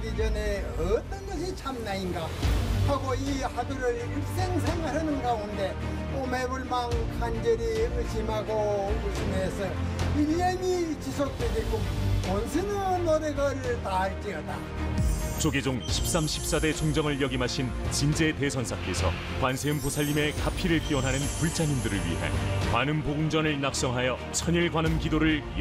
살기 전에 어떤 것이 참나인가 하고 이 화두를 일생생활하는 가운데 오매불망 간절히 의심하고 의심해서 1년이 지속되게끔 온수는 노력을 다할지어다. 조계종 13, 14대 종정을 역임하신 진제 대선사께서 관세음 보살님의 가피를 기원하는 불자님들을 위해 관음 복음전을 낙성하여 천일 관음 기도를